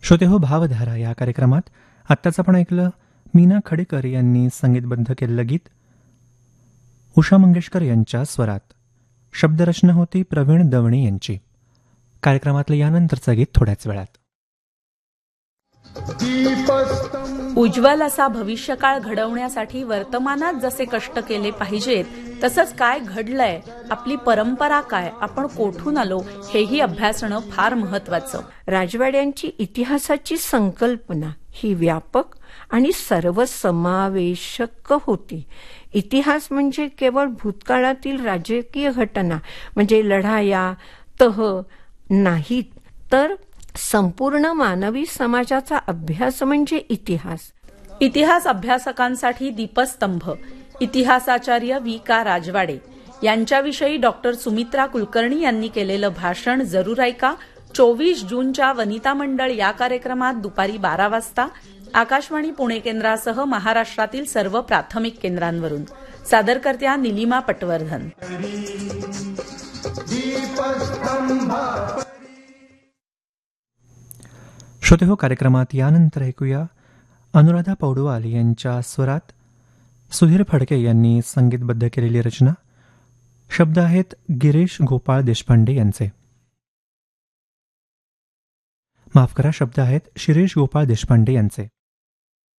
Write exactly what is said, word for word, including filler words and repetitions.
श्रोते हो, भावधारा या कार्यक्रमात आत्ताच आपण ऐकलं मीना खडेकर यांनी संगीतबद्ध केलेलं गीत उषा मंगेशकर यांच्या स्वरात. शब्दरचना होती प्रवीण दवणे यांची. कार्यक्रमातलं यानंतरचं गीत थोड्याच वेळात. उज्ज्वल असा भविष्यकाळ घडवण्यासाठी वर्तमानात जसे कष्ट केले पाहिजेत तसंच काय घडलंय, आपली परंपरा काय, आपण कोठून आलो हेही अभ्यासणं फार महत्वाचं. राजवाड्यांची इतिहासाची संकल्पना ही व्यापक आणि सर्वसमावेशक होती. इतिहास म्हणजे केवळ भूतकाळातील राजकीय घटना म्हणजे लढाया तह नाहीत, तर संपूर्ण मानवी समाजाचा अभ्यास म्हणजे इतिहास. इतिहास अभ्यासकांसाठी दीपस्तंभ इतिहासाचार्य वी का राजवाडे यांच्याविषयी डॉक्टर सुमित्रा कुलकर्णी यांनी केलेलं भाषण जरूर ऐका. चोवीस जूनच्या वनिता मंडळ या कार्यक्रमात दुपारी बारा वाजता आकाशवाणी पुणे केंद्रासह महाराष्ट्रातील सर्व प्राथमिक केंद्रांवरून. सादरकर्त्या निलिमा पटवर्धन. श्रोते हो, कार्यक्रमात यानंतर ऐकूया अनुराधा पौडवाल यांच्या स्वरात सुधीर फडके यांनी संगीतबद्ध केलेली रचना. शब्द आहेत गिरीश गोपाळ देशपांडे यांचे. माफ करा, शब्द आहेत शिरीष गोपाळ देशपांडे यांचे.